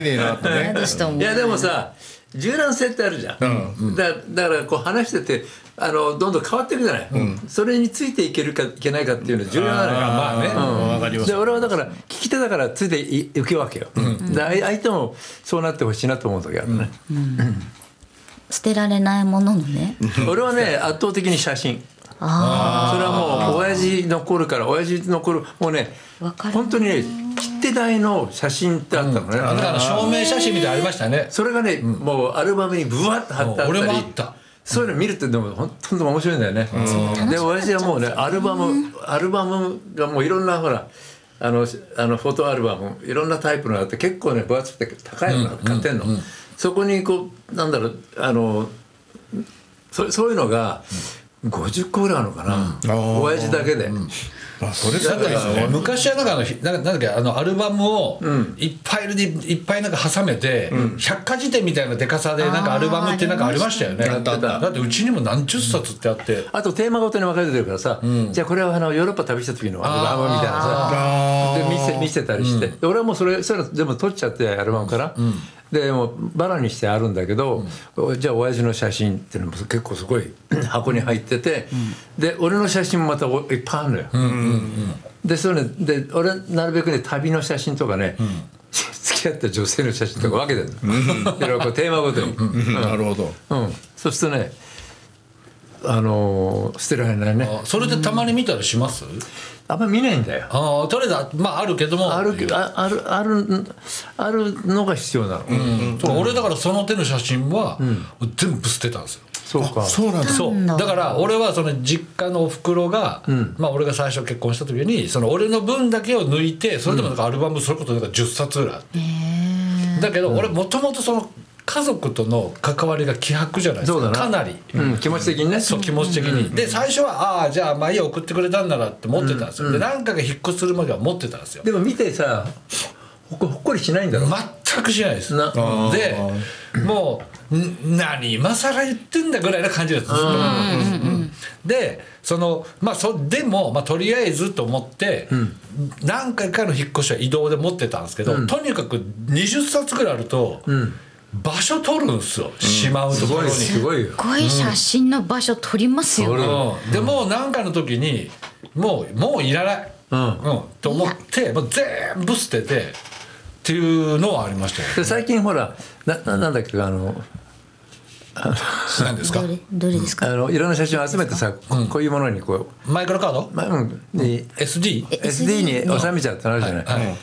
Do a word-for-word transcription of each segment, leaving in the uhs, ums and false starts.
ねえなってね。 いやでもさ、柔軟性ってあるじゃん、うん、だ, だからこう話しててあのどんどん変わっていくじゃない、うん、それについていけるかいけないかっていうのは重要なのよ。 まあね、うん、分かります。 で俺はだから聞き手だからついていくわけよ、うん、で相手もそうなってほしいなと思う時あるね、うんうん、 捨てられないもののね俺はね圧倒的に写真。あそれはもう親父の頃から親父の頃もうね本当にね切手台の写真ってあったのね、うん、 あの証明写真みたいなのありましたね。 それがね、うん、もうアルバムにブワッと貼ってあったり、 俺もあった。 そういうの見るってでも本当に面白いんだよね、うん、で親父はもうねアルバムアルバムがもういろんなほらあのあのフォトアルバムいろんなタイプのがあって結構ね分厚くて高いのが買ってんの、うんうんうん、そこにこうなんだろうあの そ, そういうのがごじゅっこぐらいあるのかな、うん、親父だけで、うんまあ、それだからね、昔はなんかあのなんだっけあのアルバムをいっぱいにいっぱいなんか挟めて、うん、百科事典みたいなデカさでなんかアルバムってなんかありましたよね。だってうちにも何十冊ってあって、 あとテーマごとに分かれてるからさ、うん、じゃあこれはあのヨーロッパ旅した時のアルバムみたいなさで見せ見せたりして、うん、で俺はもうそれそれ全部撮っちゃってアルバムから、うん、でもうバラにしてあるんだけど、うん、じゃあ親父の写真っていうのも結構すごい箱に入ってて、うん、で俺の写真もまたいっぱいあるのよ、うんうんうん、でそれ、ね、で俺なるべくね旅の写真とかね、うん、付き合った女性の写真とか分けてるの、うん、いろいろこうテーマごとに、うんうん、 なるほど、 うん、そうするとねあのー、捨てられないね。 それでたまに見たりします？ あんまり見ないんだよ。 ああ、とりあえずまああるけどもあるああるあるあるのが必要なの、うんうんうん、俺だからその手の写真は全部捨てたんですよ。 そうか。 そうなんだ。 そうだから俺はその実家のおふくろが、うん、まあ俺が最初結婚した時にその俺の分だけを抜いてそれでもなんかアルバムそれこそなんかじゅっさつぐらいあって、うん、だけど俺もともとその家族との関わりが希薄じゃないですか。なかなり、 うん、気持ち的にね。 そう気持ち的に、うん、で最初はああじゃあまあ家送ってくれたんならって思ってたんですよ、うん、で何かが引っ越しするまでは持ってたんですよ。 でも見てさほっこりしないんだろ。 全くしないですな。でもう何今更言ってんだぐらいな感じだったんですよ。でそのまあそでも、まあ、とりあえずと思って、うん、何回かの引っ越しは移動で持ってたんですけど、うん、とにかくにじゅっさつぐらいあると、うん場所取るんですよ、うん、しまうところにすごいよ。すごい写真の場所取りますよ、 うん、でもう何かの時にもうもういらない、うんうん、と思ってもう全部捨ててっていうのはありましたよ、ね、 で最近ほら な, なんだっけあの何ですか。 どれどれですか。 あのいろんな写真を集めてさ、うん、こういうものにこうマイクロカード、 まうん、にエスディーエスディー に収めちゃってなるじゃない、はいはい、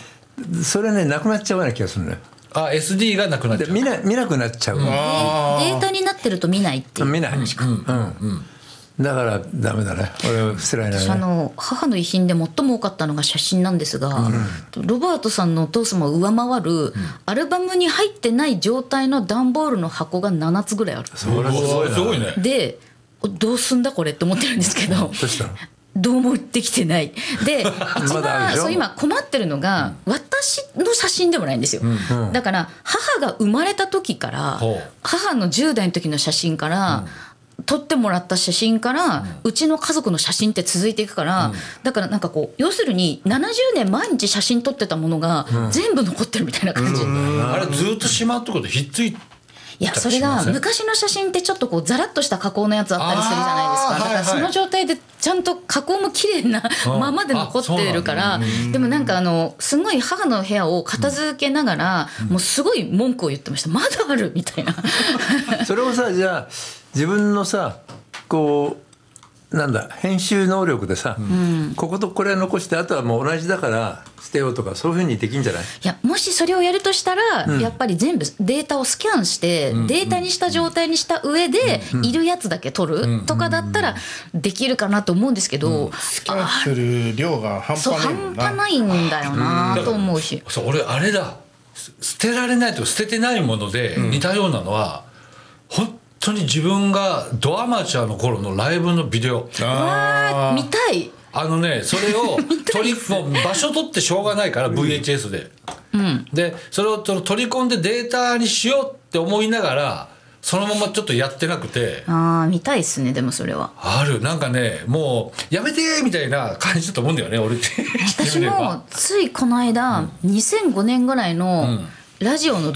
それねなくなっちゃうような気がするんだよ。 あ エスディー がなくなっちゃう。 見な、見なくなっちゃう、うん、 データになってると見ないっていう。 見ないしか、うんうんうん、だからダメだね。俺は捨てられない、ね、 あの母の遺品で最も多かったのが写真なんですが、うん、ロバートさんのお父様を上回る、うん、アルバムに入ってない状態の段ボールの箱がななつぐらいある。 それすごいな。すごいね。 でどうすんだこれって思ってるんですけど、どうしたの。 どうもできてない。で一番そう今困ってるのが、うん、私の写真でもないんですよ、うん、だから母が生まれた時から、うん、母のじゅう代の時の写真から、うん、撮ってもらった写真から、うん、うちの家族の写真って続いていくから、うん、だからなんかこう要するにななじゅうねん毎日写真撮ってたものが、うん、全部残ってるみたいな感じ、うん、 あれずっとしまうってことひっついていやそれが昔の写真ってちょっとこうザラッとした加工のやつあったりするじゃないですか。だからその状態でちゃんと加工も綺麗なままで残ってるから、でもなんかあのすごい母の部屋を片付けながらもうすごい文句を言ってました。まだあるみたいなそれをさじゃあ自分のさこうなんだ編集能力でさ、うん、こことこれ残してあとはもう同じだから捨てようとかそういうふうにできんじゃない。いやもしそれをやるとしたら、うん、やっぱり全部データをスキャンして、うん、データにした状態にした上で、うん、いるやつだけ取るとかだったらできるかなと思うんですけど、うん、 スキャンする量が半端ないもんな。 半端ないんだよなと思うし、 そう俺あれだ捨てられないと捨ててないもので似たようなのは、うん、本当に自分がドアマチュアの頃のライブのビデオあ見たい。 あのねそれを取りもう場所取ってしょうがないから ブイエイチエス で、うん、でそれを取り込んでデータにしようって思いながらそのままちょっとやってなくて。 ああ見たいっすね。でもそれはあるなんかねもうやめてみたいな感じだと思うんだよね俺って私もついこの間、うん、にせんごねんぐらいのラジオの